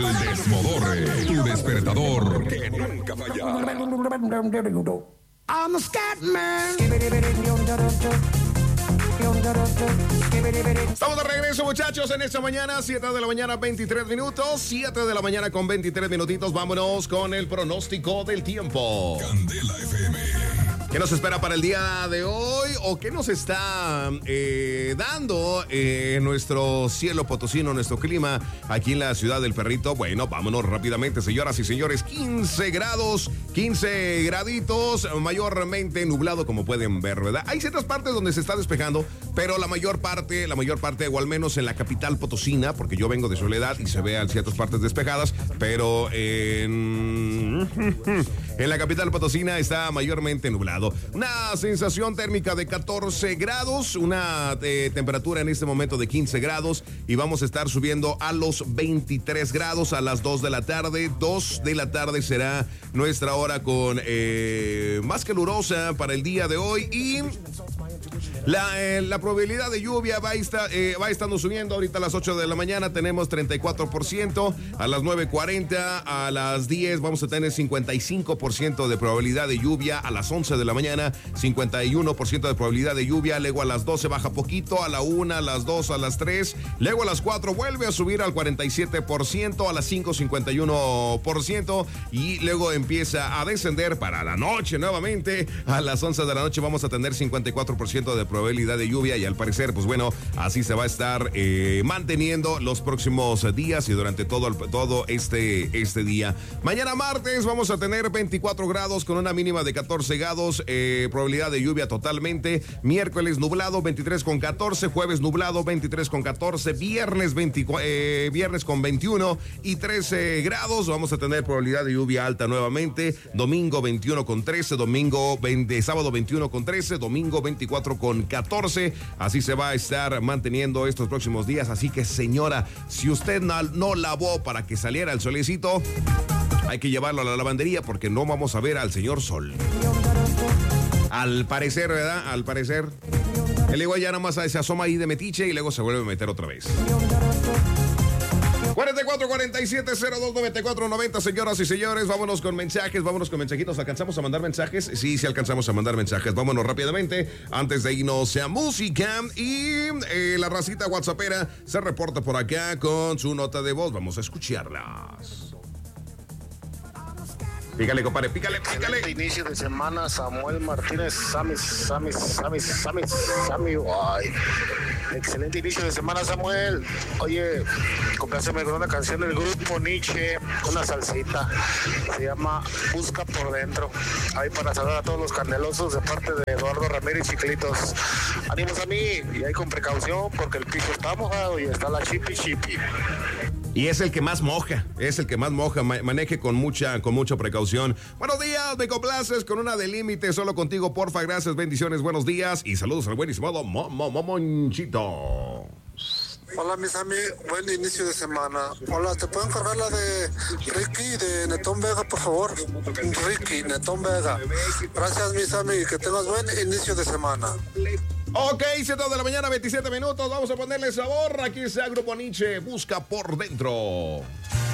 El Desmodorre, tu despertador que nunca falla. I'm a scat man. Estamos de regreso, muchachos, en esta mañana, 7 de la mañana, 23 minutos, 7 de la mañana con 23 minutitos. Vámonos con el pronóstico del tiempo. Candela FM. ¿Qué nos espera para el día de hoy? ¿O qué nos está dando nuestro cielo potosino, nuestro clima aquí en la ciudad del Perrito? Bueno, vámonos rápidamente, señoras y señores. 15 grados, 15 graditos, mayormente nublado, como pueden ver, ¿verdad? Hay ciertas partes donde se está despejando, pero la mayor parte, o al menos en la capital potosina, porque yo vengo de Soledad y se vean ciertas partes despejadas, pero en la capital potosina está mayormente nublado. Una sensación térmica de 14 grados, una temperatura en este momento de 15 grados y vamos a estar subiendo a los 23 grados a las 2 de la tarde. 2 de la tarde será nuestra hora con más calurosa para el día de hoy y la probabilidad de lluvia va estando subiendo. Ahorita a las 8 de la mañana tenemos 34%, a las 9:40, a las 10 vamos a tener 55% de probabilidad de lluvia, a las 11 de la mañana 51% de probabilidad de lluvia, luego a las 12 baja poquito, a la 1, a las 2, a las 3, luego a las 4 vuelve a subir al 47%, a las 5 51% y luego empieza a descender para la noche nuevamente. A las 11 de la noche vamos a tener 54% de probabilidad de lluvia y al parecer, pues bueno, así se va a estar manteniendo los próximos días y durante todo este día. Mañana martes vamos a tener 24 grados con una mínima de 14 grados, probabilidad de lluvia totalmente. Miércoles nublado, 23 con 14, jueves nublado, 23 con 14, viernes con 21 y 13 grados. Vamos a tener probabilidad de lluvia alta nuevamente. Domingo 21 con 13, sábado 21 con 13, domingo 24 con 14. Así se va a estar manteniendo estos próximos días. Así que, señora, si usted no lavó para que saliera el solecito, hay que llevarlo a la lavandería porque no vamos a ver al señor sol. Al parecer, ¿verdad? Al parecer. El igual ya nada más se asoma ahí de metiche y luego se vuelve a meter otra vez. 44-47-02-94-90, señoras y señores, vámonos con mensajitos. ¿Alcanzamos a mandar mensajes? Sí, alcanzamos a mandar mensajes. Vámonos rápidamente, antes de irnos a música. Y la racita whatsappera se reporta por acá con su nota de voz. Vamos a escucharlas. Pícale, compadre, pícale. Excelente inicio de semana, Samuel Martínez, Sammy. Ay, excelente inicio de semana, Samuel. Oye, compláceme con una canción del grupo Nietzsche, una salsita. Se llama Busca por Dentro. Ahí para saludar a todos los candelosos de parte de Eduardo Ramírez Chiclitos. Ánimos a mí y ahí con precaución porque el piso está mojado y está la chipi. Y es el que más moja, maneje con mucha precaución. Buenos días, me complaces con una de límite, solo contigo, porfa, gracias, bendiciones, buenos días y saludos al buenísimo Monchito. Hola, mis amigos, buen inicio de semana. Hola, ¿te puedo encargar la de Ricky de Netón Vega, por favor? Ricky, Netón Vega. Gracias, mis amigos, que tengas buen inicio de semana. Ok, 7 de la mañana, 27 minutos, vamos a ponerle sabor. Aquí está Grupo Nietzsche, Busca por Dentro.